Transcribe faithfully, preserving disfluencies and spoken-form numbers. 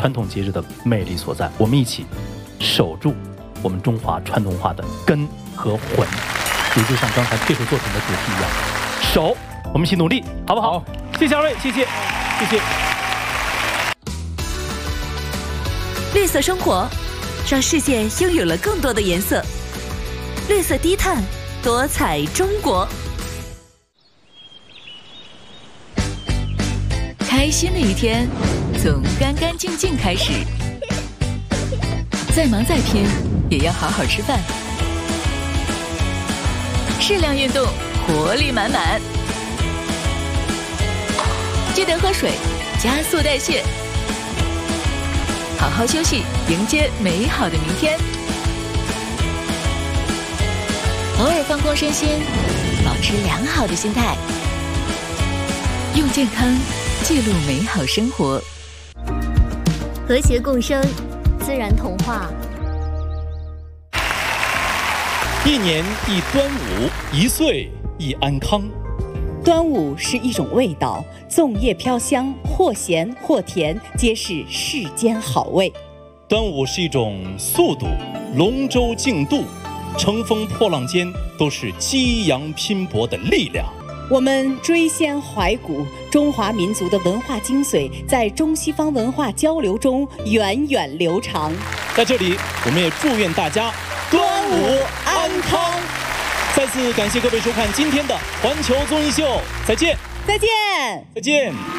传统节日的魅力所在。我们一起守住我们中华传统文化的根和魂，也就像刚才这首作品的主题一样，守，我们一起努力，好不好？好，谢谢二位，谢谢，谢谢。 绿色生活，让世界拥有了更多的颜色。绿色低碳，多彩中国。开心的一天，从干干净净开始。再忙再拼，也要好好吃饭。适量运动，活力满满。记得喝水，加速代谢。好好休息，迎接美好的明天。偶尔放空身心，保持良好的心态，用健康记录美好生活。 和谐共生，自然童话。 一年一端午，一岁一安康。 端午是一种味道，粽叶飘香，或咸或甜，皆是世间好味。 端午是一种速度，龙舟竞渡，乘风破浪间都是激扬拼搏的力量。 我们追先怀古，中华民族的文化精髓在中西方文化交流中源远流长。 在这里，我们也祝愿大家端午安康。再次感谢各位收看今天的环球综艺秀，再见， 再见， 再见。